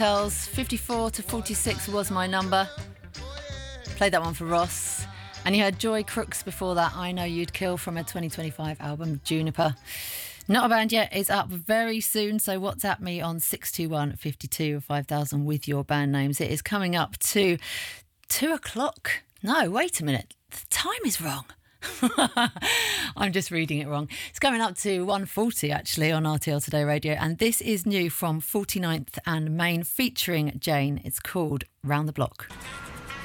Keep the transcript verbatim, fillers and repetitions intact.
Tells fifty-four to forty-six was my number. Played that one for Ross. And you heard Joy Crooks before that, I Know You'd Kill, from her twenty twenty-five album Juniper. Not a Band Yet is up very soon, so WhatsApp me on six two one, five two, five thousand with your band names. It is coming up to two o'clock. No, wait a minute. The time is wrong. I'm just reading it wrong. It's coming up to one forty actually on R T L Today Radio, and this is new from forty-ninth and Main featuring Jane. It's called Round the Block.